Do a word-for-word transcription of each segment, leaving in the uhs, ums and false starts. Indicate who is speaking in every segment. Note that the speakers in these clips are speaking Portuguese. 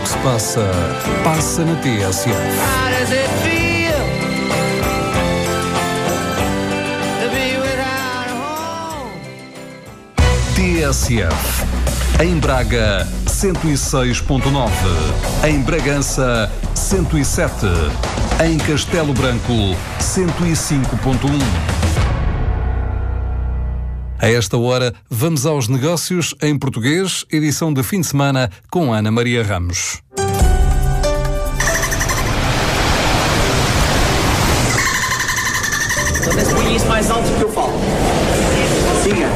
Speaker 1: que se passa, passa na T S F. T S F. Em Braga, cento e seis ponto nove. Em Bragança, cento e sete. Em Castelo Branco, cento e cinco ponto um. A esta hora, vamos aos negócios em português, edição de fim de semana com Ana Maria Ramos.
Speaker 2: Talvez ponha isso mais alto que eu falo. Siga.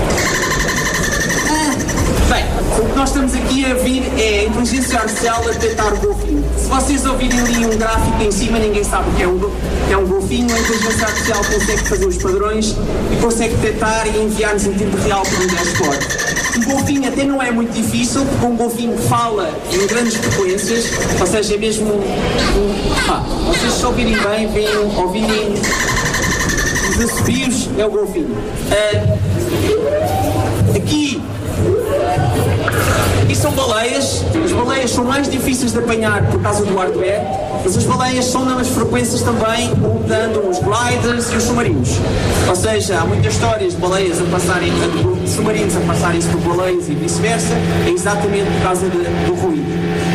Speaker 2: Bem, o que nós estamos aqui a vir é a inteligência artificial a detectar o golfinho. Se vocês ouvirem ali um gráfico em cima, ninguém sabe o que é um, que é um golfinho. A inteligência artificial consegue fazer os padrões e consegue detectar e enviar-nos em tempo real para um dashboard. Um golfinho até não é muito difícil, porque um golfinho fala em grandes frequências, ou seja, é mesmo um... Ah, vocês se ouvirem bem, veem, ouvirem os assobios, é o golfinho. Uh, aqui... E são baleias. As baleias são mais difíceis de apanhar por causa do hardware, mas as baleias são nas frequências também, montando os gliders e os submarinos. Ou seja, há muitas histórias de baleias a passarem, de submarinos a passarem-se por baleias e vice-versa, é exatamente por causa de, do ruído.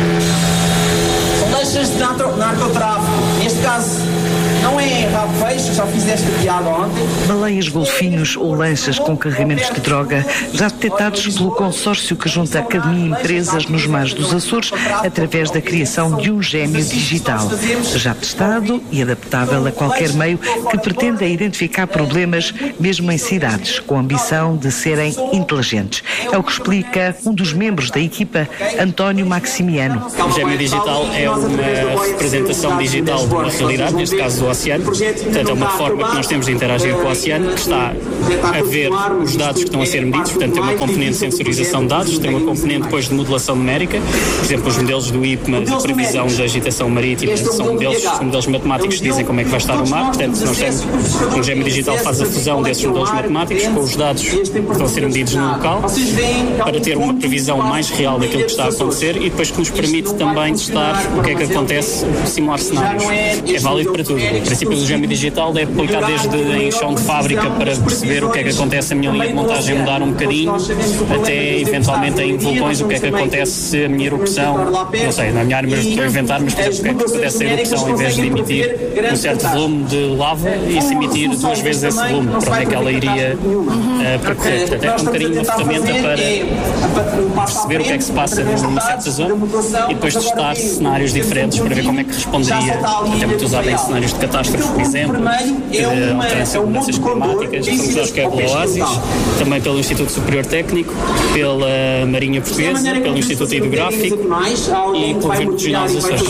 Speaker 2: São lanchas de narcotráfico. Neste caso, não é rabo peixe, já fiz esta piada ontem.
Speaker 3: Baleias, golfinhos ou lanchas com carregamentos de droga, já detectados pelo consórcio que junta academia e empresas nos mares dos Açores através da criação de um gêmeo digital, já testado e adaptável a qualquer meio que pretenda identificar problemas, mesmo em cidades, com a ambição de serem inteligentes. É o que explica um dos membros da equipa, António Maximiano.
Speaker 4: O gêmeo digital é uma representação digital de uma realidade, neste caso do oceano. Portanto, é uma forma que nós temos de interagir com o oceano, que está a ver os dados que estão a ser medidos. Portanto, tem uma componente de sensorização de dados, tem uma componente depois de modelação numérica. Por exemplo, os modelos do I P M A de previsão da agitação marítima são modelos, são modelos matemáticos que dizem como é que vai estar o mar. Portanto, nós temos um gêmeo digital faz a fusão desses modelos matemáticos com os dados que estão a ser medidos no local, para ter uma previsão mais real daquilo que está a acontecer e depois que nos permite também testar o que é que acontece, simular cenários. É válido para tudo. O princípio do gêmeo digital é aplicar desde em chão de fábrica para perceber o que é que acontece, a minha linha de montagem mudar um bocadinho, até eventualmente em vulcões, o que é que acontece se a minha erupção, não sei, não é minha área, mas estou a inventar, mas por exemplo, o que é que acontece se a erupção, em vez de emitir um certo volume de lava, e se emitir duas vezes esse volume, para onde é que ela iria uh, percorrer. Portanto, é um bocadinho uma ferramenta para perceber o que é que se passa numa certa zona e depois testar cenários diferentes para ver como é que responderia, até muito usado em cenários de catástrofe, por exemplo, de alteração de mudanças climáticas. Fomos usados pelo Oasis, também pelo Instituto Superior Técnico, pela Marinha Portuguesa, pelo Instituto Hidrográfico e pelo Governo Regional dos Açores.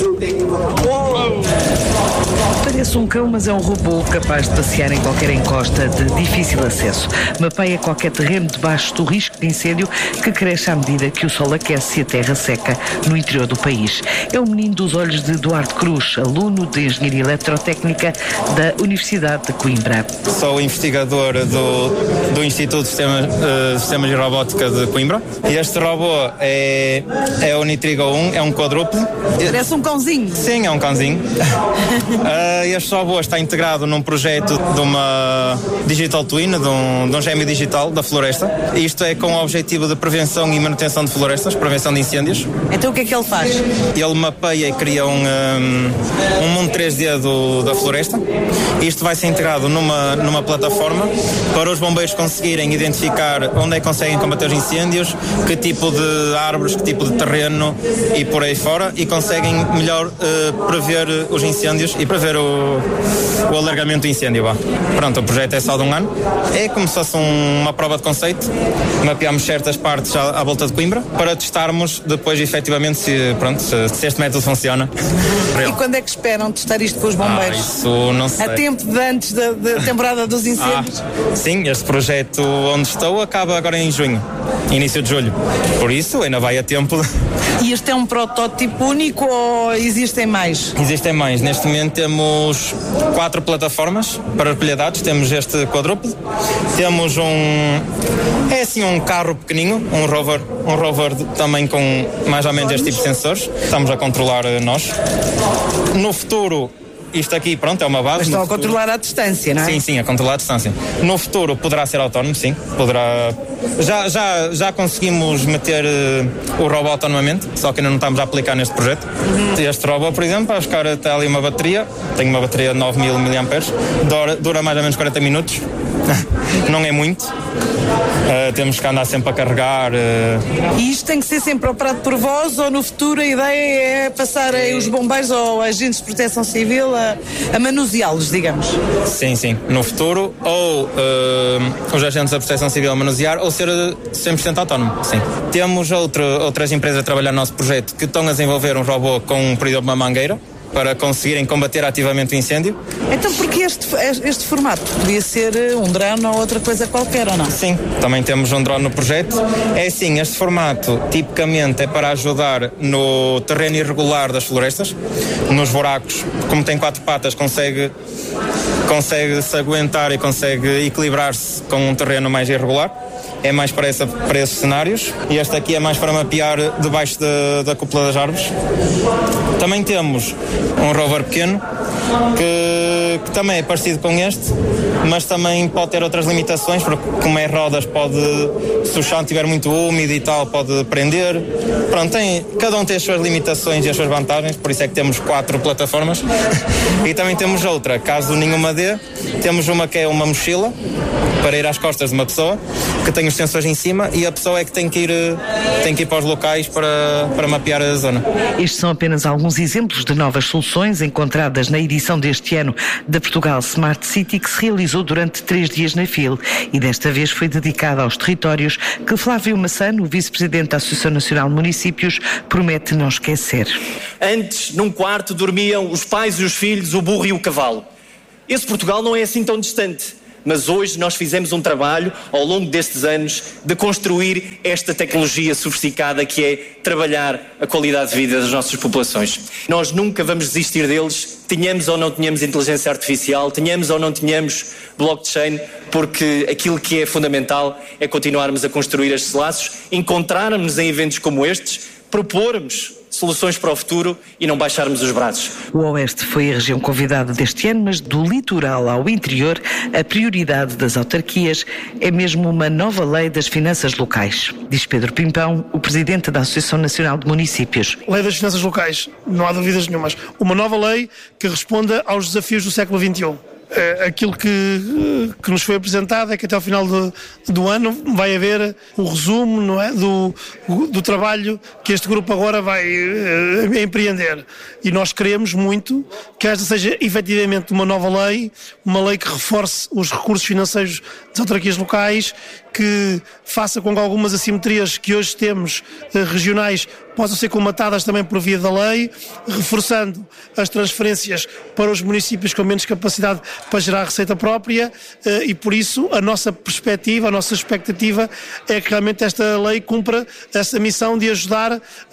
Speaker 3: Parece um cão, mas é um robô capaz de passear em qualquer encosta de difícil acesso. Mapeia qualquer terreno debaixo do risco de incêndio que cresce à medida que o sol aquece e a terra seca no interior do país. É o menino dos olhos de Eduardo Cruz, aluno de Engenharia Eletrotécnica da Universidade de Coimbra.
Speaker 5: Sou investigador do, do Instituto de Sistemas, uh, Sistemas de Robótica de Coimbra. E este robô é, é o Nitrigo um, é um quadrúpede.
Speaker 3: Parece um cãozinho.
Speaker 5: Sim, é um cãozinho. uh, este robô está integrado num projeto de uma Digital Twin, de um, de um gêmeo digital da floresta. Isto é com o objetivo de prevenção e manutenção de florestas, prevenção de incêndios.
Speaker 3: Então o que é que ele faz?
Speaker 5: Ele mapeia e cria um, um, um mundo três D do, da floresta. Isto vai ser integrado numa, numa plataforma para os bombeiros conseguirem identificar onde é que conseguem combater os incêndios, que tipo de árvores, que tipo de terreno e por aí fora, e conseguem melhor uh, prever os incêndios e prever o, o alargamento do incêndio. Vá. Pronto, o projeto é só de um ano. É como se fosse um, uma prova de conceito. Mapeamos certas partes à, à volta de Coimbra para testarmos depois efetivamente se, pronto, se, se este método funciona. semana.
Speaker 6: E quando é que esperam testar isto com os bombeiros?
Speaker 5: Ah, isso não sei.
Speaker 6: A tempo de antes da, da temporada dos incêndios?
Speaker 5: Ah, sim, este projeto onde estou acaba agora em junho, início de julho. Por isso ainda vai a tempo.
Speaker 6: E este é um protótipo único ou existem mais?
Speaker 5: Existem mais. Neste momento temos quatro plataformas para recolher dados. Temos este quadrúpede. Temos um... É assim um carro pequenino, um rover, um rover também com mais ou menos este tipo de sensores. Estamos a controlar nós. No futuro, isto aqui, pronto, é uma base.
Speaker 6: Mas estão a controlar à distância, não é?
Speaker 5: Sim, sim, a controlar a distância. No futuro poderá ser autónomo, sim. Poderá... Já, já, já conseguimos meter uh, o robô autonomamente, só que ainda não estamos a aplicar neste projeto. Uhum. Este robô, por exemplo, a buscar até ali uma bateria, tem uma bateria de nove mil miliamperes, dura, dura mais ou menos quarenta minutos. Não é muito. Uh, temos que andar sempre a carregar. Uh...
Speaker 6: E isto tem que ser sempre operado por vós ou no futuro a ideia é passar é... os bombeiros ou agentes de proteção civil a, a manuseá-los, digamos?
Speaker 5: Sim, sim. No futuro, ou uh, os agentes da proteção civil a manusear ou ser cem por cento autónomo, sim. Temos outro, outras empresas a trabalhar no nosso projeto que estão a desenvolver um robô com, por exemplo, uma mangueira para conseguirem combater ativamente o incêndio.
Speaker 6: Então porque este, este formato podia ser um drone ou outra coisa qualquer, ou não?
Speaker 5: Sim, também temos um drone no projeto. É assim, este formato tipicamente é para ajudar no terreno irregular das florestas, nos buracos. Como tem quatro patas, consegue, consegue se aguentar e consegue equilibrar-se com um terreno mais irregular. É mais para, essa, para esses cenários. E este aqui é mais para mapear debaixo de, da cúpula das árvores. Também temos um rover pequeno que, que também é parecido com este, mas também pode ter outras limitações, porque como é rodas, pode, se o chão estiver muito úmido e tal, pode prender. Pronto, tem, cada um tem as suas limitações e as suas vantagens, por isso é que temos quatro plataformas. E também temos outra, caso nenhuma dê, temos uma que é uma mochila para ir às costas de uma pessoa, que tem os sensores em cima e a pessoa é que tem que ir, tem que ir para os locais para, para mapear a zona.
Speaker 3: Estes são apenas alguns exemplos de novas soluções encontradas na edição deste ano da Portugal Smart City, que se realizou durante três dias na F I L e desta vez foi dedicada aos territórios que Flávio Massano, o vice-presidente da Associação Nacional de Municípios, promete não esquecer.
Speaker 7: Antes, num quarto, dormiam os pais e os filhos, o burro e o cavalo. Esse Portugal não é assim tão distante. Mas hoje nós fizemos um trabalho, ao longo destes anos, de construir esta tecnologia sofisticada que é trabalhar a qualidade de vida das nossas populações. Nós nunca vamos desistir deles, tenhamos ou não tenhamos inteligência artificial, tenhamos ou não tenhamos blockchain, porque aquilo que é fundamental é continuarmos a construir estes laços, encontrarmos em eventos como estes, propormos soluções para o futuro e não baixarmos os braços.
Speaker 3: O Oeste foi a região convidada deste ano, mas do litoral ao interior, a prioridade das autarquias é mesmo uma nova lei das finanças locais. Diz Pedro Pimpão, o presidente da Associação Nacional de Municípios.
Speaker 8: Lei das finanças locais, não há dúvidas nenhumas. Uma nova lei que responda aos desafios do século vinte e um. Aquilo que, que nos foi apresentado é que até ao final do, do ano vai haver o resumo, não é, do, do trabalho que este grupo agora vai uh, empreender. E nós queremos muito que esta seja efetivamente uma nova lei, uma lei que reforce os recursos financeiros das autarquias locais, que faça com que algumas assimetrias que hoje temos uh, regionais possam ser comatadas também por via da lei, reforçando as transferências para os municípios com menos capacidade para gerar receita própria, e por isso a nossa perspectiva, a nossa expectativa é que realmente esta lei cumpra essa missão de ajudar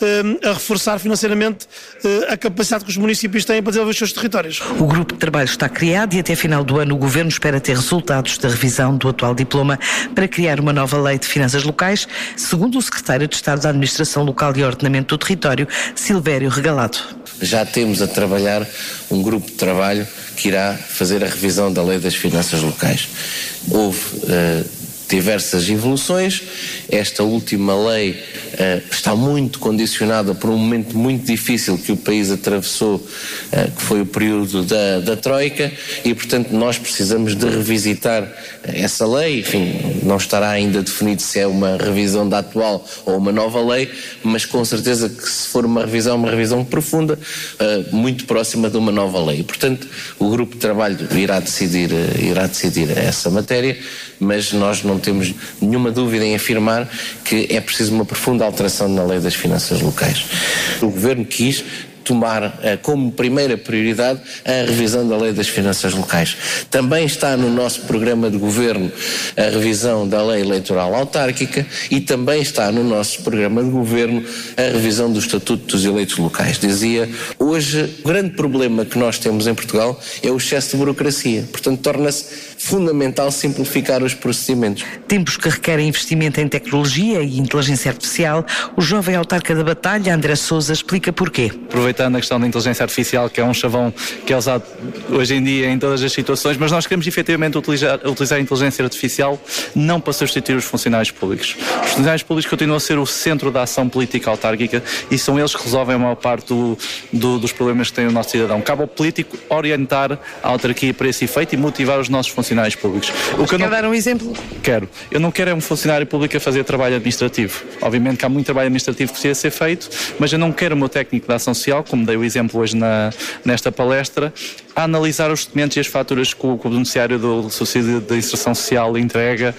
Speaker 8: a reforçar financeiramente a capacidade que os municípios têm para desenvolver os seus territórios.
Speaker 3: O grupo de trabalho está criado e até final do ano o Governo espera ter resultados da revisão do atual diploma para criar uma nova lei de finanças locais, segundo o secretário de Estado da Administração Local e Ordenamento do Território, Silvério Regalado.
Speaker 9: Já temos a trabalhar um grupo de trabalho que irá fazer a revisão da Lei das Finanças Locais. Houve uh, diversas evoluções. Esta última lei uh, está muito condicionada por um momento muito difícil que o país atravessou, uh, que foi o período da, da Troika, e portanto nós precisamos de revisitar essa lei. Enfim, não estará ainda definido se é uma revisão da atual ou uma nova lei, mas com certeza que se for uma revisão, uma revisão profunda, uh, muito próxima de uma nova lei. E, portanto, o grupo de trabalho irá decidir, uh, irá decidir essa matéria, mas nós não temos nenhuma dúvida em afirmar que é preciso uma profunda alteração na Lei das Finanças Locais. O Governo quis tomar uh, como primeira prioridade a revisão da Lei das Finanças Locais. Também está no nosso programa de governo a revisão da Lei Eleitoral Autárquica e também está no nosso programa de governo a revisão do Estatuto dos Eleitos Locais. Dizia, hoje o grande problema que nós temos em Portugal é o excesso de burocracia. Portanto, torna-se fundamental simplificar os procedimentos.
Speaker 3: Tempos que requerem investimento em tecnologia e inteligência artificial, o jovem autarca da Batalha, André Sousa, explica porquê.
Speaker 10: Aproveitando a questão da inteligência artificial, que é um chavão que é usado hoje em dia em todas as situações, mas nós queremos efetivamente utilizar, utilizar a inteligência artificial não para substituir os funcionários públicos. Os funcionários públicos continuam a ser o centro da ação política autárquica e são eles que resolvem a maior parte do, do, dos problemas que tem o nosso cidadão. Cabe ao político orientar a autarquia para esse efeito e motivar os nossos funcionários públicos. O que eu não...
Speaker 6: Quer dar um exemplo?
Speaker 10: Quero. Eu não quero é um funcionário público a fazer trabalho administrativo. Obviamente que há muito trabalho administrativo que precisa ser feito, mas eu não quero o meu técnico de ação social, como dei o exemplo hoje na, nesta palestra, a analisar os documentos e as faturas que o, que o beneficiário do subsídio de inserção social entrega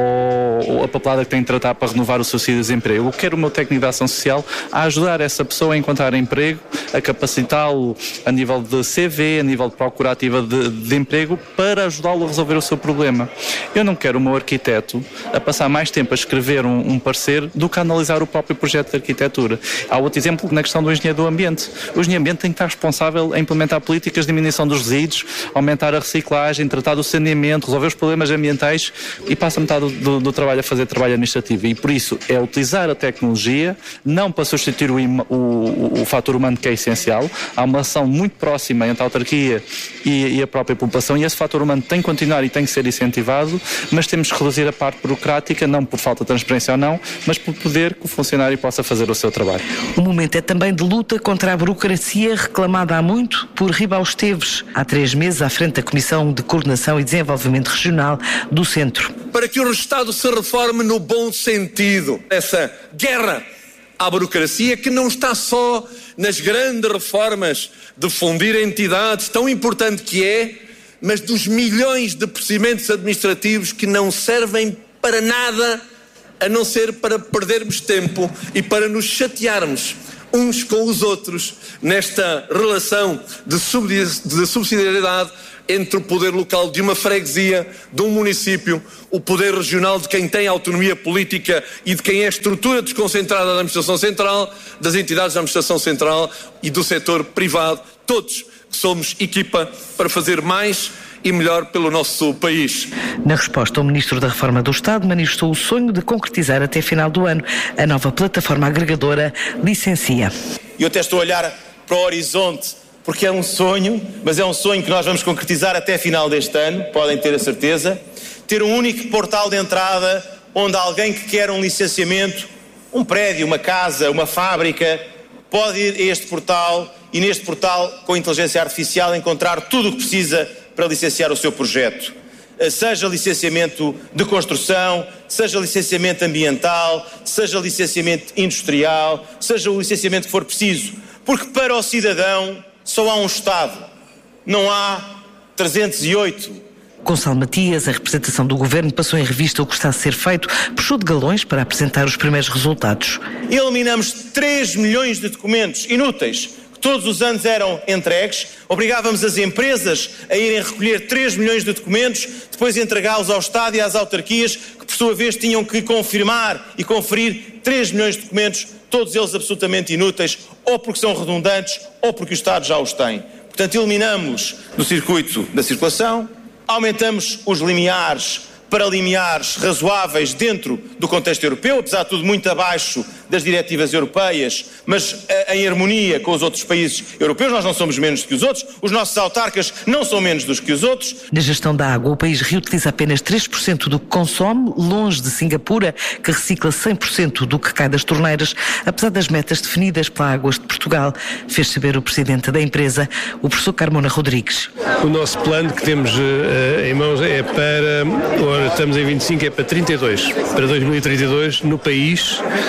Speaker 10: ou, ou a papelada que tem de tratar para renovar o subsídio de desemprego. Eu quero o meu técnico de ação social a ajudar essa pessoa a encontrar emprego, a capacitá-lo a nível de C V, a nível de procura ativa de, de emprego, para ajudá-lo a resolver o seu problema. Eu não quero o meu arquiteto a passar mais tempo a escrever um, um parecer do que a analisar o próprio projeto de arquitetura. Há outro exemplo na questão do engenheiro do ambiente. O engenheiro do ambiente tem que estar responsável a implementar políticas de diminuição dos resíduos, aumentar a reciclagem, tratar do saneamento, resolver os problemas ambientais e passa metade do, do, do trabalho a fazer trabalho administrativo. E por isso é utilizar a tecnologia, não para substituir o, o, o fator humano, que é essencial. Há uma ação muito próxima entre a autarquia e, e a própria população e esse fator humano tem que continuar e tem que ser incentivado, mas temos que reduzir a parte burocrática, não por falta de transparência ou não, mas por poder que o funcionário possa fazer o seu trabalho.
Speaker 3: O momento é também de luta contra a burocracia reclamada há muito por Ribao Esteves, há três meses à frente da Comissão de Coordenação e Desenvolvimento Regional do Centro.
Speaker 11: Para que o Estado se reforme no bom sentido, essa guerra à burocracia que não está só nas grandes reformas de fundir entidades, tão importante que é, mas dos milhões de procedimentos administrativos que não servem para nada a não ser para perdermos tempo e para nos chatearmos uns com os outros nesta relação de subsidiariedade entre o poder local de uma freguesia, de um município, o poder regional de quem tem autonomia política e de quem é a estrutura desconcentrada da administração central, das entidades da administração central e do setor privado, todos que somos equipa para fazer mais e melhor pelo nosso país.
Speaker 3: Na resposta, o Ministro da Reforma do Estado manifestou o sonho de concretizar até final do ano a nova plataforma agregadora Licencia.
Speaker 12: Eu até estou a olhar para o horizonte porque é um sonho, mas é um sonho que nós vamos concretizar até final deste ano, podem ter a certeza, ter um único portal de entrada onde alguém que quer um licenciamento, um prédio, uma casa, uma fábrica, pode ir a este portal e neste portal, com inteligência artificial, encontrar tudo o que precisa para licenciar o seu projeto. Seja licenciamento de construção, seja licenciamento ambiental, seja licenciamento industrial, seja o licenciamento que for preciso. Porque para o cidadão só há um Estado, não há trezentos e oito.
Speaker 3: Gonçalo Matias, a representação do Governo, passou em revista o que está a ser feito, puxou de galões para apresentar os primeiros resultados.
Speaker 12: Eliminamos três milhões de documentos inúteis, que todos os anos eram entregues, obrigávamos as empresas a irem recolher três milhões de documentos, depois entregá-los ao Estado e às autarquias, que por sua vez tinham que confirmar e conferir três milhões de documentos, todos eles absolutamente inúteis, ou porque são redundantes, ou porque o Estado já os tem. Portanto, eliminamos do circuito da circulação, aumentamos os limiares para limiares razoáveis dentro do contexto europeu, apesar de tudo muito abaixo das diretivas europeias, mas em harmonia com os outros países europeus. Nós não somos menos do que os outros, os nossos autarcas não são menos dos que os outros.
Speaker 3: Na gestão da água, o país reutiliza apenas três por cento do que consome, longe de Singapura, que recicla cem por cento do que cai das torneiras, apesar das metas definidas pela Águas de Portugal, fez saber o presidente da empresa, o professor Carmona Rodrigues.
Speaker 13: O nosso plano que temos uh, em mãos é para, agora estamos em vinte e cinco, é para trinta e dois, para dois mil e trinta e dois, no país,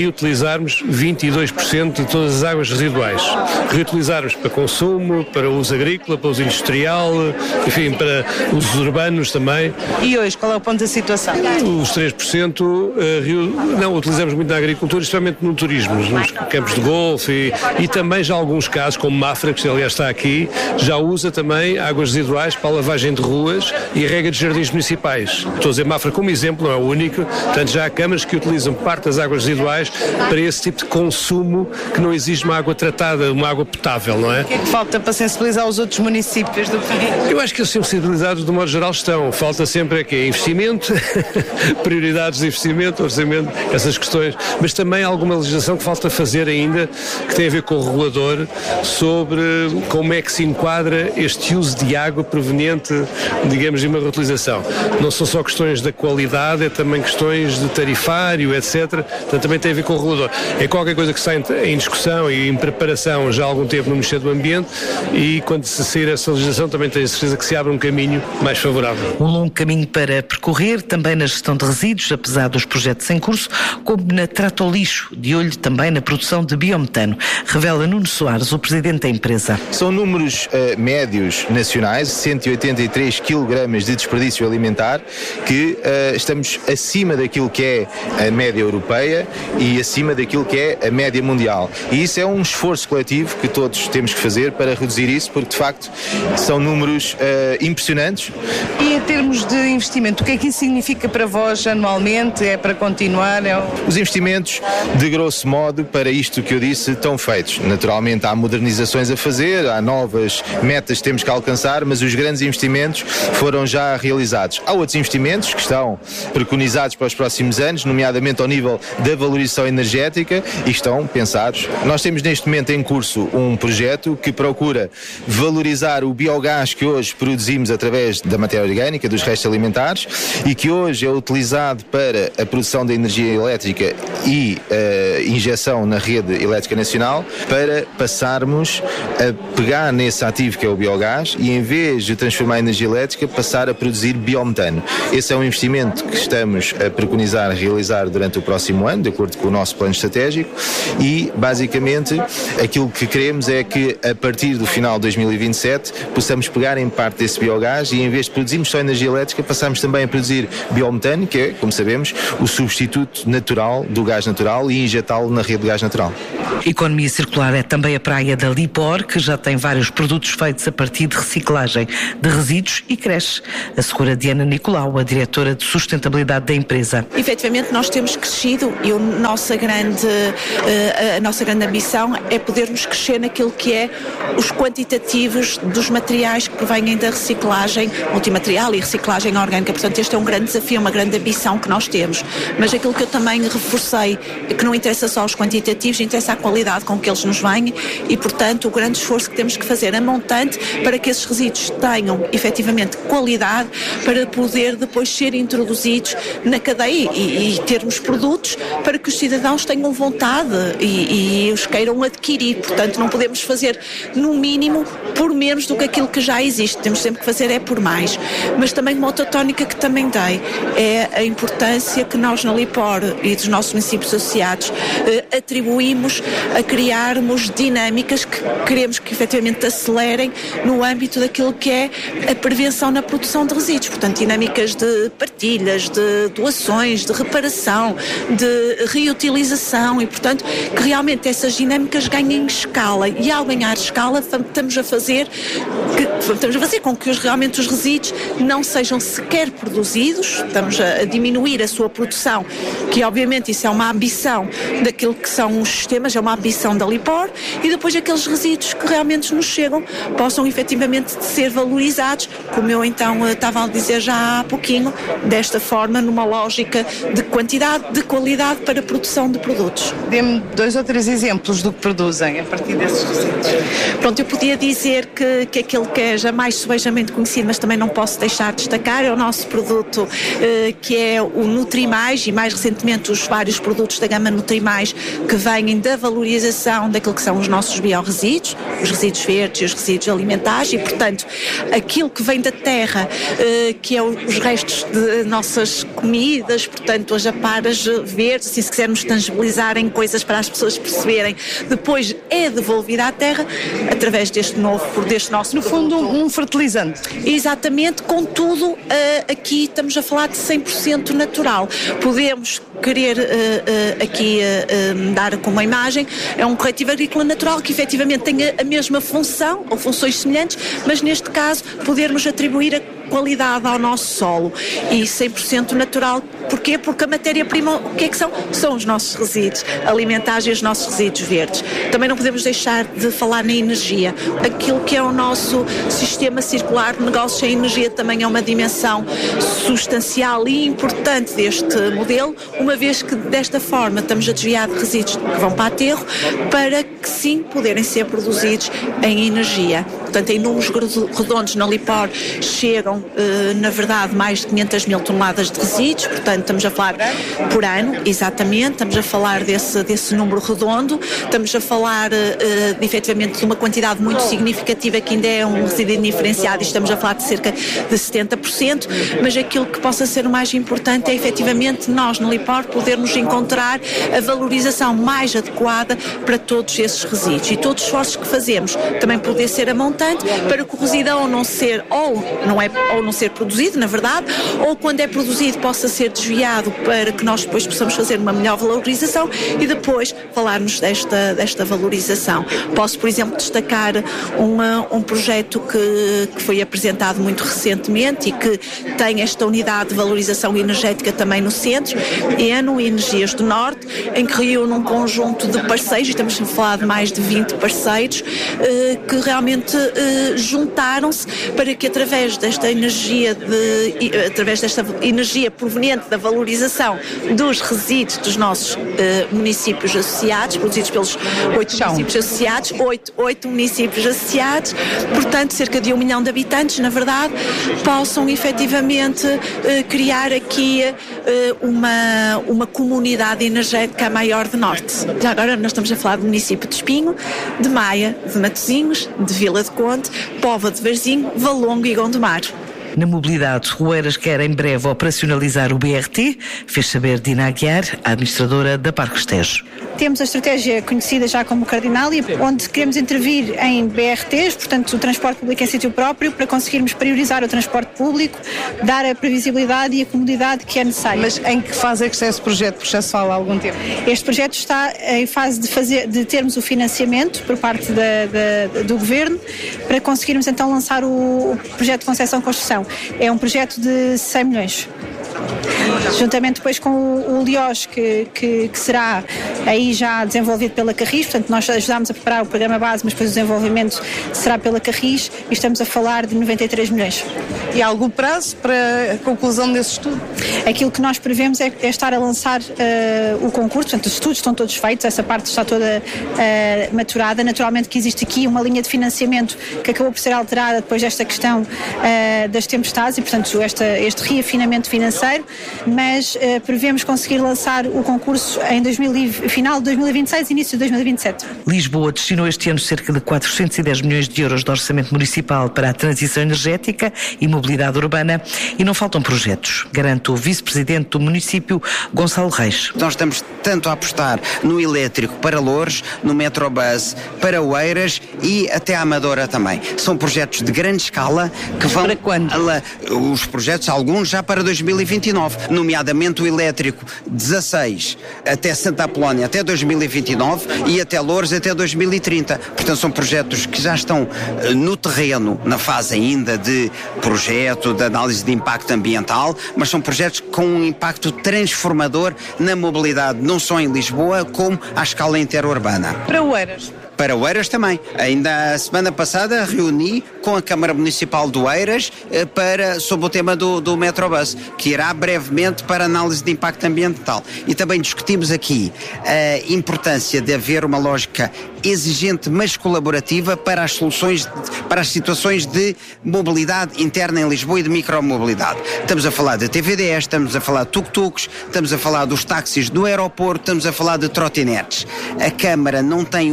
Speaker 13: reutilizarmos vinte e dois por cento de todas as águas residuais. Reutilizarmos para consumo, para uso agrícola, para uso industrial, enfim, para usos urbanos também.
Speaker 6: E hoje, qual é o ponto da situação?
Speaker 13: Os três por cento uh, não utilizamos muito na agricultura, especialmente no turismo, nos campos de golfe e, e também já alguns casos, como Mafra, que aliás está aqui, já usa também águas residuais para a lavagem de ruas e rega de jardins municipais. Estou a dizer Mafra como exemplo, não é o único, portanto já há câmaras que utilizam parte das águas residuais para esse tipo de consumo que não exige uma água tratada, uma água potável, não é?
Speaker 6: O que é que falta para sensibilizar os outros municípios do país?
Speaker 13: Eu acho que eles sensibilizados, do modo geral, estão. Falta sempre é que é investimento, prioridades de investimento, orçamento, essas questões, mas também há alguma legislação que falta fazer ainda, que tem a ver com o regulador, sobre como é que se enquadra este uso de água proveniente, digamos, de uma reutilização. Não são só questões da qualidade, é também questões de tarifário, etcétera. Portanto, também tem a ver com o regulador. É qualquer coisa que está em, em discussão e em preparação já há algum tempo no Ministério do Ambiente e quando se sair essa legislação também tenho certeza que se abre um caminho mais favorável.
Speaker 3: Um longo caminho para percorrer, também na gestão de resíduos, apesar dos projetos em curso, como na Tratolixo, de olho também na produção de biometano, revela Nuno Soares, o presidente da empresa.
Speaker 14: São números uh, médios nacionais, cento e oitenta e três quilogramas de desperdício alimentar, que uh, estamos acima daquilo que é a média europeia e acima daquilo que é a média mundial. E isso é um esforço coletivo que todos temos que fazer para reduzir isso, porque de facto são números uh, impressionantes.
Speaker 6: E em termos de investimento, o que é que isso significa para vós anualmente? É para continuar? É...
Speaker 14: Os investimentos, de grosso modo, para isto que eu disse, estão feitos. Naturalmente há modernizações a fazer, há novas metas que temos que alcançar, mas os grandes investimentos foram já realizados. Há outros investimentos que estão preconizados para os próximos anos, nomeadamente ao nível da valorização energética, e estão pensados. Nós temos neste momento em curso um projeto que procura valorizar o biogás que hoje produzimos através da matéria orgânica, dos restos alimentares, e que hoje é utilizado para a produção da energia elétrica e uh, injeção na rede elétrica nacional, para passarmos a pegar nesse ativo que é o biogás e, em vez de transformar em energia elétrica, passar a produzir biometano. Esse é um investimento que estamos a preconizar realizar durante o próximo ano, de acordo com o nosso plano estratégico, e basicamente aquilo que queremos é que a partir do final de dois mil e vinte e sete possamos pegar em parte desse biogás e, em vez de produzirmos só energia elétrica, passamos também a produzir biometano, que é, como sabemos, o substituto natural do gás natural, e injetá-lo na rede de gás natural.
Speaker 3: Economia circular é também a praia da Lipor, que já tem vários produtos feitos a partir de reciclagem de resíduos e creche, assegura Diana Nicolau, a diretora de sustentabilidade da empresa.
Speaker 15: Efetivamente nós temos crescido e a nossa grande, a nossa grande ambição é podermos crescer naquilo que é os quantitativos dos materiais que provêm da reciclagem multimaterial e reciclagem orgânica. Portanto, este é um grande desafio, uma grande ambição que nós temos. Mas aquilo que eu também reforcei é que não interessa só os quantitativos, interessa a qualidade com que eles nos vêm e, portanto, o grande esforço que temos que fazer é montante para que esses resíduos tenham efetivamente qualidade para poder depois ser introduzidos na cadeia e, e termos produtos para que os cidadãos tenham vontade e, e os queiram adquirir. Portanto, não podemos fazer no mínimo por menos do que aquilo que já existe. Temos sempre que fazer é por mais. Mas também uma outra tónica que também dei é a importância que nós na Lipor e dos nossos municípios associados eh, atribuímos a criarmos dinâmicas que queremos que efetivamente acelerem no âmbito daquilo que é a prevenção na produção de resíduos. Portanto, dinâmicas de partilhas, de doações, de reparação, de reutilização e, portanto, que realmente essas dinâmicas ganhem escala. E ao ganhar escala, estamos a fazer, que, estamos a fazer com que os, realmente os resíduos não sejam sequer produzidos, estamos a, a diminuir a sua produção, que obviamente isso é uma ambição daquilo que são os sistemas, é uma ambição da Lipor, e depois aqueles resíduos que realmente nos chegam possam efetivamente ser valorizados, como eu então estava a dizer já há pouquinho, desta forma, numa lógica de quantidade, de qualidade para a produção de produtos.
Speaker 6: Dê-me dois ou três exemplos do que produzem a partir desses resíduos.
Speaker 15: Pronto, eu podia dizer que, que aquele que é jamais subejamente conhecido, mas também não posso deixar de destacar, é o nosso produto eh, que é o Nutrimais, e mais recentemente os vários produtos da gama Nutrimais que vêm da valorização daquilo que são os nossos biorresíduos, os resíduos verdes e os resíduos alimentares, e portanto aquilo que vem da terra, eh, que é os restos de nossas comidas, portanto as aparas verdes, assim, se quisermos tangibilizar em coisas para as pessoas perceberem, depois é devolvida à terra através deste novo, deste nosso...
Speaker 6: No fundo, um, um fertilizante.
Speaker 15: Exatamente, contudo, uh, aqui estamos a falar de cem por cento natural. Podemos querer uh, uh, aqui uh, uh, dar como imagem, é um corretivo agrícola natural que efetivamente tem a, a mesma função, ou funções semelhantes, mas neste caso podermos atribuir a qualidade ao nosso solo e cem por cento natural. Porquê? Porque a matéria-prima, o que é que são? São os nossos resíduos alimentares e os nossos resíduos verdes. Também não podemos deixar de falar na energia. Aquilo que é o nosso sistema circular de negócios em energia também é uma dimensão substancial e importante deste modelo, uma vez que desta forma estamos a desviar de resíduos que vão para aterro para que sim poderem ser produzidos em energia. Portanto, em números redondos na Lipor chegam, eh, na verdade, mais de quinhentas mil toneladas de resíduos, portanto estamos a falar por ano, exatamente, estamos a falar desse, desse número redondo, estamos a falar eh, de, efetivamente de uma quantidade muito significativa que ainda é um resíduo indiferenciado e estamos a falar de cerca de setenta por cento, mas aquilo que possa ser o mais importante é efetivamente nós no Lipor podermos encontrar a valorização mais adequada para todos esses resíduos e todos os esforços que fazemos também poder ser a montante para que o resíduo ou não ser ou não é ou não ser produzido, na verdade, ou quando é produzido possa ser desviado para que nós depois possamos fazer uma melhor valorização e depois falarmos desta, desta valorização. Posso, por exemplo, destacar uma, um projeto que, que foi apresentado muito recentemente e que tem esta unidade de valorização energética também no centro, Eno Energias do Norte, em que reúne um conjunto de parceiros, e estamos a falar de mais de vinte parceiros, eh, que realmente eh, juntaram-se para que através desta energia de, através desta energia proveniente da valorização dos resíduos dos nossos eh, municípios associados, produzidos pelos oito municípios associados, oito, oito municípios associados, portanto cerca de um milhão de habitantes, na verdade, possam efetivamente eh, criar aqui eh, uma, uma comunidade energética a maior de Norte. Já agora nós estamos a falar do município de Espinho, de Maia, de Matosinhos, de Vila de Conde, Póvoa de Varzim, Valongo e Gondomar.
Speaker 3: Na mobilidade, Oeiras quer em breve operacionalizar o B R T, fez saber Dina Aguiar, a administradora da Parque Tejo.
Speaker 16: Temos a estratégia conhecida já como Cardinália, onde queremos intervir em B R Ts, portanto o transporte público em sítio próprio, para conseguirmos priorizar o transporte público, dar a previsibilidade e a comodidade que é necessária.
Speaker 6: Mas em que fase é que está esse projeto? Porque já se fala há algum tempo.
Speaker 16: Este projeto está em fase de, fazer, de termos o financiamento por parte da, da, do Governo, para conseguirmos então lançar o, o projeto de concessão-construção. É um projeto de cem milhões. Juntamente depois com o, o Liós, que, que, que será aí já desenvolvido pela Carris, portanto nós ajudámos a preparar o programa base, mas depois o desenvolvimento será pela Carris e estamos a falar de noventa e três milhões.
Speaker 6: E há algum prazo para a conclusão desse estudo?
Speaker 16: Aquilo que nós prevemos é, é estar a lançar uh, o concurso, portanto os estudos estão todos feitos, essa parte está toda uh, maturada. Naturalmente que existe aqui uma linha de financiamento que acabou por ser alterada depois desta questão uh, das tempestades e portanto esta, este reafinamento financeiro, mas uh, prevemos conseguir lançar o concurso em dois mil e, final de dois mil e vinte e seis, início de dois mil e vinte e sete.
Speaker 3: Lisboa destinou este ano cerca de quatrocentos e dez milhões de euros de orçamento municipal para a transição energética e mobilidade urbana e não faltam projetos, garante o vice-presidente do município, Gonçalo Reis.
Speaker 17: Nós estamos tanto a apostar no elétrico para Loures, no Metrobus para Oeiras e até a Amadora também. São projetos de grande escala que vão...
Speaker 6: Para quando?
Speaker 17: Os projetos, alguns já para dois mil e vinte e nove, nomeadamente o elétrico dezasseis até Santa Apolónia até dois mil e vinte e nove e até Loures até dois mil e trinta. Portanto, são projetos que já estão no terreno, na fase ainda de projeto, de análise de impacto ambiental, mas são projetos com um impacto transformador na mobilidade, não só em Lisboa, como à escala interurbana.
Speaker 6: Para Oeiras?
Speaker 17: Para Oeiras também. Ainda a semana passada reuni com a Câmara Municipal de Oeiras eh, para, sobre o tema do, do Metrobus, que irá brevemente para análise de impacto ambiental. E também discutimos aqui a importância de haver uma lógica exigente, mas colaborativa para as soluções, para as situações de mobilidade interna em Lisboa e de micromobilidade. Estamos a falar de T V D S, estamos a falar de tuk-tuks, estamos a falar dos táxis do aeroporto, estamos a falar de trotinetes. A Câmara não tem os instrumentos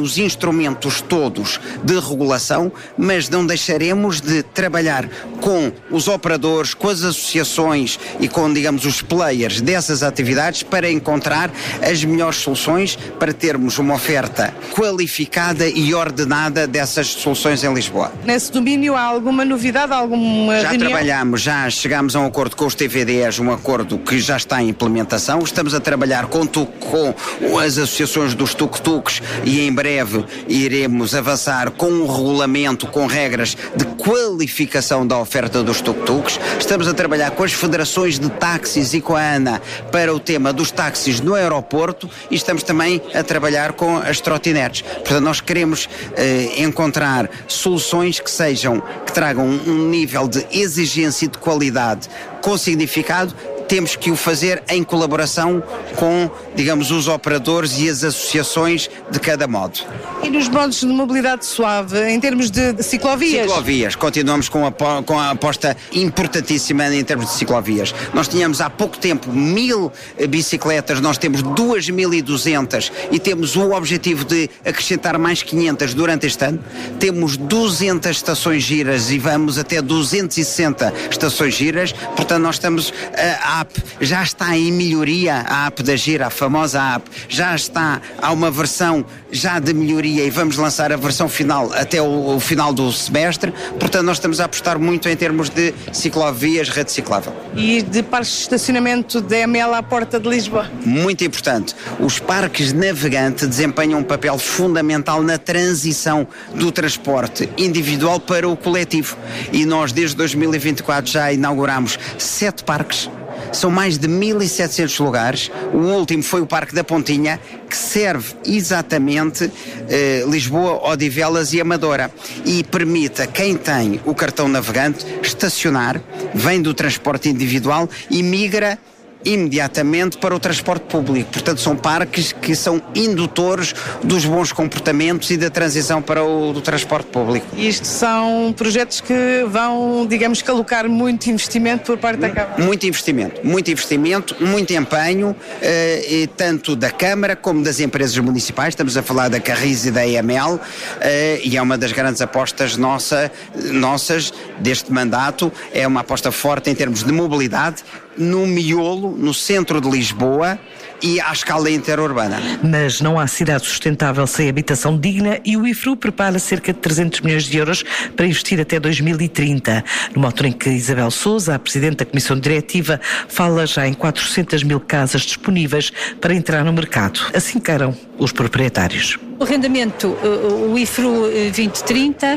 Speaker 17: instrumentos todos de regulação, mas não deixaremos de trabalhar com os operadores, com as associações e com, digamos, os players dessas atividades para encontrar as melhores soluções para termos uma oferta qualificada e ordenada dessas soluções em Lisboa.
Speaker 6: Nesse domínio há alguma novidade, alguma
Speaker 17: Já
Speaker 6: reunião?
Speaker 17: trabalhamos, já chegámos a um acordo com os T V Ds, um acordo que já está em implementação. Estamos a trabalhar com, tu, com as associações dos tuk-tuks e em breve iremos avançar com um regulamento, com regras de qualificação da oferta dos tuk-tuks. Estamos a trabalhar com as federações de táxis e com a ANA para o tema dos táxis no aeroporto e estamos também a trabalhar com as trotinetes. Portanto, nós queremos eh, encontrar soluções que sejam, que tragam um nível de exigência e de qualidade com significado. Temos que o fazer em colaboração com, digamos, os operadores e as associações de cada modo.
Speaker 6: E nos modos de mobilidade suave, em termos de, de ciclovias?
Speaker 17: Ciclovias, continuamos com a, com a aposta importantíssima em termos de ciclovias. Nós tínhamos há pouco tempo mil bicicletas, nós temos duas mil e duzentas e temos o objetivo de acrescentar mais quinhentas durante este ano. Temos duzentas estações giras e vamos até duzentas e sessenta estações giras, portanto nós estamos a A app já está em melhoria, a app da Gira, a famosa app, já está, há uma versão já de melhoria e vamos lançar a versão final até o, o final do semestre, portanto nós estamos a apostar muito em termos de ciclovias, rede ciclável.
Speaker 6: E de parques de estacionamento da M L à porta de Lisboa?
Speaker 17: Muito importante. Os parques navegante desempenham um papel fundamental na transição do transporte individual para o coletivo e nós desde dois mil e vinte e quatro já inauguramos sete parques. São mais de mil e setecentos lugares. O último foi o Parque da Pontinha, que serve exatamente eh, Lisboa, Odivelas e Amadora e permite a quem tem o cartão navegante estacionar, vem do transporte individual e migra imediatamente para o transporte público. Portanto, são parques que são indutores dos bons comportamentos e da transição para o do transporte público.
Speaker 6: Isto são projetos que vão, digamos, que alocar muito investimento por parte da Câmara?
Speaker 17: Muito investimento, muito investimento, muito empenho, eh, e tanto da Câmara como das empresas municipais. Estamos a falar da Carris e da E M L, eh, e é uma das grandes apostas nossa, nossas deste mandato. É uma aposta forte em termos de mobilidade, no miolo, no centro de Lisboa e à escala interurbana.
Speaker 3: Mas não há cidade sustentável sem habitação digna e o I F R U prepara cerca de trezentos milhões de euros para investir até dois mil e trinta. Numa altura em que Isabel Sousa, a Presidente da Comissão Diretiva, fala já em quatrocentas mil casas disponíveis para entrar no mercado. Assim encaram os proprietários.
Speaker 18: O arrendamento, o I F R U vinte trinta,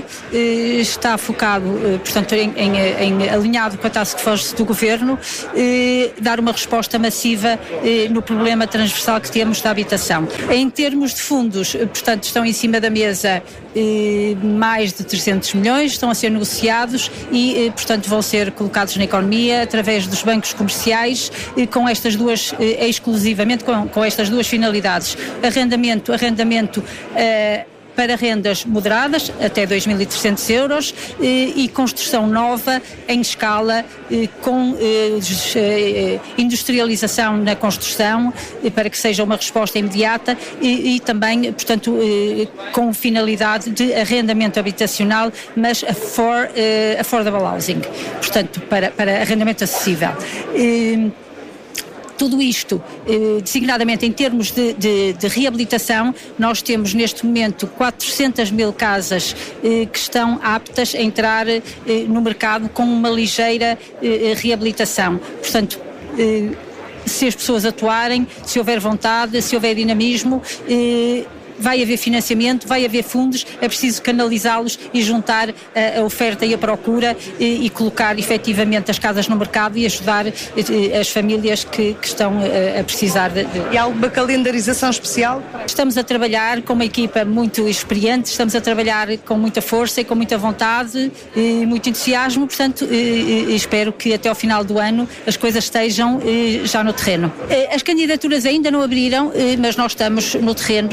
Speaker 18: está focado, portanto, em, em, em alinhado com a Task Force do Governo, dar uma resposta massiva no problema transversal que temos da habitação. Em termos de fundos, portanto, estão em cima da mesa mais de trezentos milhões, estão a ser negociados e, portanto, vão ser colocados na economia através dos bancos comerciais com estas duas, exclusivamente com, com estas duas finalidades. Arrendamento, arrendamento uh, para rendas moderadas, até dois mil e trezentos euros, e, e construção nova em escala, e, com e, industrialização na construção, e, para que seja uma resposta imediata e, e também, portanto, e, com finalidade de arrendamento habitacional, mas for, uh, affordable housing, portanto, para, para arrendamento acessível. E, Tudo isto, eh, designadamente em termos de, de, de reabilitação, nós temos neste momento quatrocentas mil casas eh, que estão aptas a entrar eh, no mercado com uma ligeira eh, reabilitação. Portanto, eh, se as pessoas atuarem, se houver vontade, se houver dinamismo, eh, vai haver financiamento, vai haver fundos, é preciso canalizá-los e juntar a, a oferta e a procura e, e colocar efetivamente as casas no mercado e ajudar e, as famílias que, que estão a, a precisar de, de...
Speaker 6: E há alguma calendarização especial?
Speaker 18: Estamos a trabalhar com uma equipa muito experiente, estamos a trabalhar com muita força e com muita vontade e muito entusiasmo, portanto e, e espero que até ao final do ano as coisas estejam e, já no terreno. As candidaturas ainda não abriram, mas nós estamos no terreno a trabalhar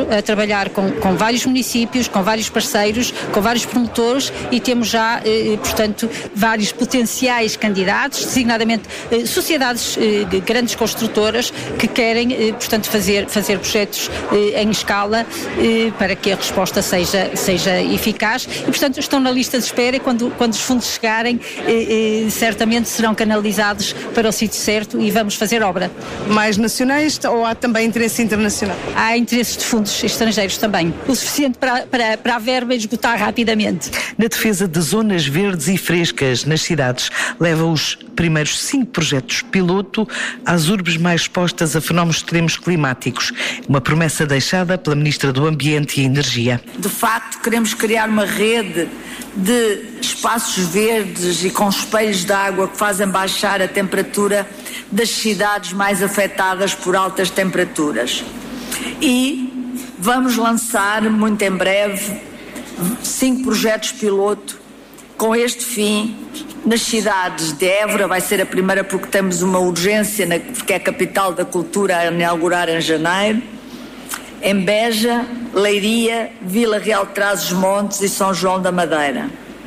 Speaker 18: trabalhar com, com vários municípios, com vários parceiros, com vários promotores e temos já, eh, portanto, vários potenciais candidatos, designadamente eh, sociedades, eh, grandes construtoras que querem, eh, portanto, fazer, fazer projetos eh, em escala eh, para que a resposta seja, seja eficaz e, portanto, estão na lista de espera e quando, quando os fundos chegarem, eh, eh, certamente serão canalizados para o sítio certo e vamos fazer obra.
Speaker 6: Mais nacionais ou há também interesse internacional?
Speaker 18: Há interesses de fundos estrangeiros também, o suficiente para, para, para a verba esgotar rapidamente.
Speaker 3: Na defesa de zonas verdes e frescas nas cidades, leva os primeiros cinco projetos piloto às urbes mais expostas a fenómenos extremos climáticos. Uma promessa deixada pela Ministra do Ambiente e Energia.
Speaker 19: De facto, queremos criar uma rede de espaços verdes e com espelhos de água que fazem baixar a temperatura das cidades mais afetadas por altas temperaturas. E vamos lançar, muito em breve, cinco projetos piloto com este fim nas cidades de Évora, vai ser a primeira porque temos uma urgência, na, porque é a capital da cultura a inaugurar em janeiro, em Beja, Leiria, Vila Real de Trás-os-Montes e São João da Madeira.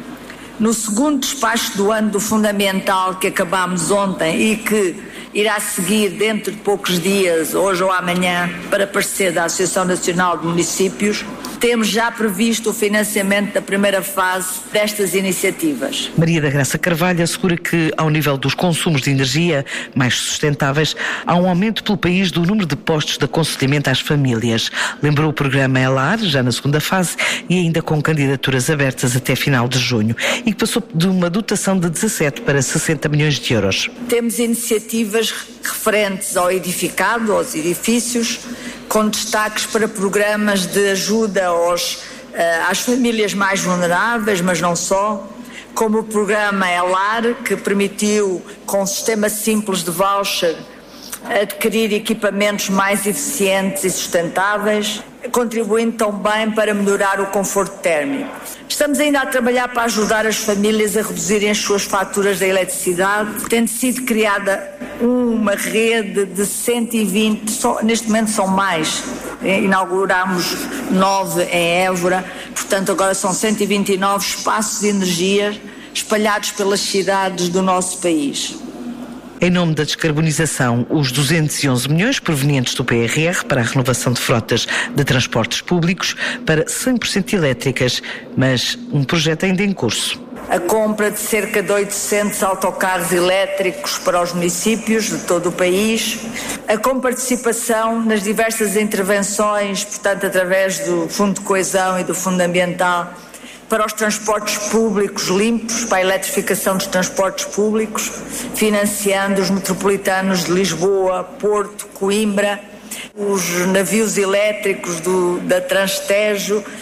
Speaker 19: No segundo despacho do ano do Fundamental que acabámos ontem e que irá seguir dentro de poucos dias, hoje ou amanhã, para parecer da Associação Nacional de Municípios, temos já previsto o financiamento da primeira fase destas iniciativas.
Speaker 3: Maria da Graça Carvalho assegura que, ao nível dos consumos de energia mais sustentáveis, há um aumento pelo país do número de postos de aconselhamento às famílias. Lembrou o programa ELAR, já na segunda fase, e ainda com candidaturas abertas até final de junho, e que passou de uma dotação de dezassete para sessenta milhões de euros.
Speaker 19: Temos iniciativas referentes ao edificado, aos edifícios, com destaques para programas de ajuda aos, uh, às famílias mais vulneráveis, mas não só, como o programa ELAR, que permitiu, com um sistema simples de voucher, adquirir equipamentos mais eficientes e sustentáveis, contribuindo também para melhorar o conforto térmico. Estamos ainda a trabalhar para ajudar as famílias a reduzirem as suas faturas da eletricidade, tendo sido criada uma rede de cento e vinte, só, neste momento são mais, inauguramos nove em Évora, portanto agora são cento e vinte e nove espaços de energia espalhados pelas cidades do nosso país.
Speaker 3: Em nome da descarbonização, os duzentos e onze milhões provenientes do P R R para a renovação de frotas de transportes públicos para cem por cento elétricas, mas um projeto ainda em curso.
Speaker 19: A compra de cerca de oitocentos autocarros elétricos para os municípios de todo o país, a comparticipação nas diversas intervenções, portanto através do Fundo de Coesão e do Fundo Ambiental, para os transportes públicos limpos, para a eletrificação dos transportes públicos, financiando os metropolitanos de Lisboa, Porto, Coimbra, os navios elétricos do, da Transtejo uh,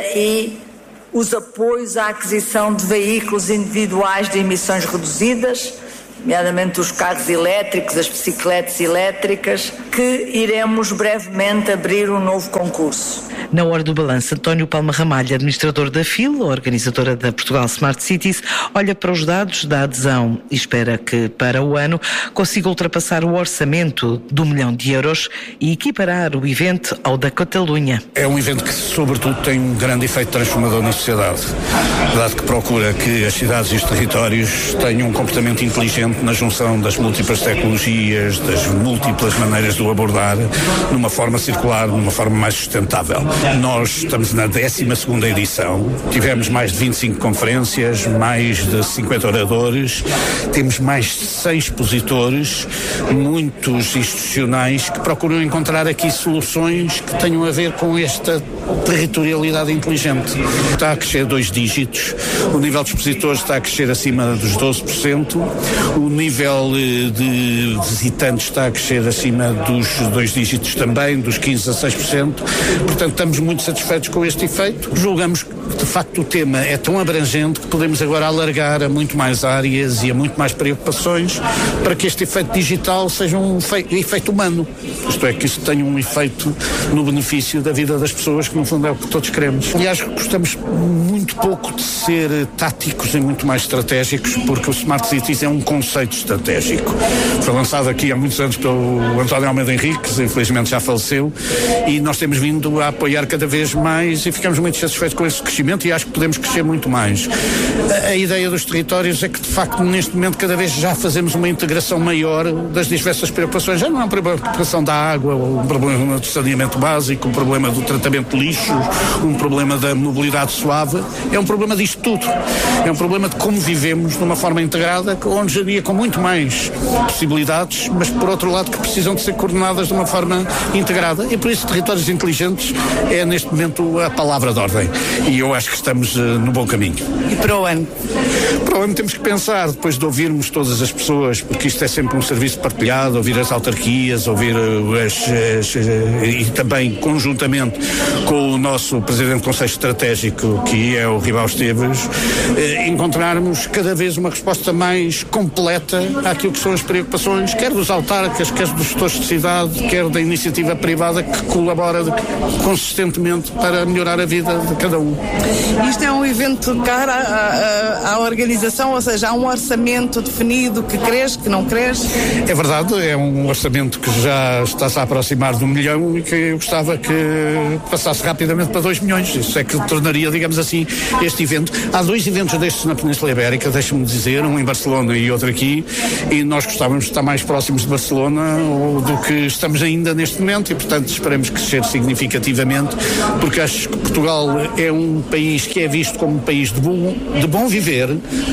Speaker 19: e os apoios à aquisição de veículos individuais de emissões reduzidas, nomeadamente os carros elétricos, as bicicletas elétricas, que iremos brevemente abrir um novo concurso.
Speaker 3: Na hora do balanço, António Palma Ramalho, administrador da F I L, organizadora da Portugal Smart Cities, olha para os dados da adesão e espera que, para o ano, consiga ultrapassar o orçamento de um milhão de euros e equiparar o evento ao da Catalunha.
Speaker 20: É um evento que, sobretudo, tem um grande efeito transformador na sociedade, dado que procura que as cidades e os territórios tenham um comportamento inteligente na junção das múltiplas tecnologias, das múltiplas maneiras de o abordar, numa forma circular, numa forma mais sustentável. Nós estamos na décima segunda edição, tivemos mais de vinte e cinco conferências, mais de cinquenta oradores, temos mais de cem expositores, muitos institucionais que procuram encontrar aqui soluções que tenham a ver com esta territorialidade inteligente. Está a crescer dois dígitos, o nível de expositores está a crescer acima dos doze por cento, o nível de visitantes está a crescer acima dos dois dígitos também, dos quinze a seis por cento, portanto estamos muito satisfeitos com este efeito. Julgamos que de facto o tema é tão abrangente que podemos agora alargar a muito mais áreas e a muito mais preocupações para que este efeito digital seja um efeito humano, isto é, que isso tenha um efeito no benefício da vida das pessoas, que no fundo é o que todos queremos. Aliás, gostamos muito pouco de ser táticos e muito mais estratégicos, porque o Smart Cities é um conceito conceito estratégico. Foi lançado aqui há muitos anos pelo António Almeida Henriques, infelizmente já faleceu, e nós temos vindo a apoiar cada vez mais e ficamos muito satisfeitos com esse crescimento e acho que podemos crescer muito mais. A, a ideia dos territórios é que, de facto, neste momento cada vez já fazemos uma integração maior das diversas preocupações. Já não é uma preocupação da água, um problema do saneamento básico, um problema do tratamento de lixos, um problema da mobilidade suave, é um problema disto tudo. É um problema de como vivemos de uma forma integrada, onde havia com muito mais possibilidades, mas por outro lado que precisam de ser coordenadas de uma forma integrada, e por isso territórios inteligentes é neste momento a palavra de ordem, e eu acho que estamos uh, no bom caminho.
Speaker 6: E para o ano?
Speaker 20: Para o ano temos que pensar, depois de ouvirmos todas as pessoas, porque isto é sempre um serviço partilhado, ouvir as autarquias, ouvir uh, as, as, uh, e também conjuntamente com o nosso Presidente do Conselho Estratégico, que é o Ribao Esteves, uh, encontrarmos cada vez uma resposta mais completa àquilo que são as preocupações, quer dos autarcas, quer dos gestores de cidade, quer da iniciativa privada que colabora de, consistentemente para melhorar a vida de cada um.
Speaker 6: Isto é um evento caro à, à, à organização, ou seja, há um orçamento definido que cresce, que não cresce?
Speaker 20: É verdade, é um orçamento que já está-se a aproximar de um milhão e que eu gostava que passasse rapidamente para dois milhões. Isso é que tornaria, digamos assim, este evento. Há dois eventos destes na Península Ibérica, deixe-me dizer, um em Barcelona e outro aqui, e nós gostávamos de estar mais próximos de Barcelona do que estamos ainda neste momento e, portanto, esperamos crescer significativamente, porque acho que Portugal é um país que é visto como um país de bom, de bom viver,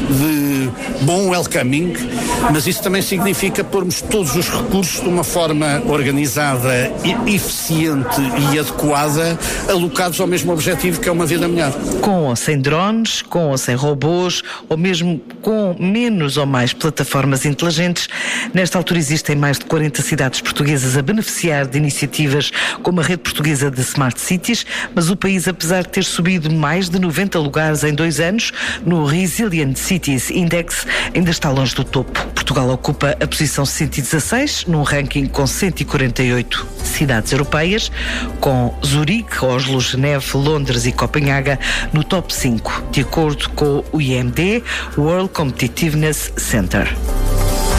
Speaker 20: de bom welcoming, mas isso também significa pormos todos os recursos de uma forma organizada, eficiente e adequada, alocados ao mesmo objetivo, que é uma vida melhor.
Speaker 3: Com ou sem drones, com ou sem robôs, ou mesmo com menos ou mais plataformas inteligentes, nesta altura existem mais de quarenta cidades portuguesas a beneficiar de iniciativas como a rede portuguesa de Smart Cities, mas o país, apesar de ter subido mais de noventa lugares em dois anos no Resilient Cities Index, ainda está longe do topo. Portugal ocupa a posição cento e dezasseis num ranking com cento e quarenta e oito cidades europeias, com Zurique, Oslo, Geneve, Londres e Copenhaga no top cinco, de acordo com o I M D, World Competitiveness Center.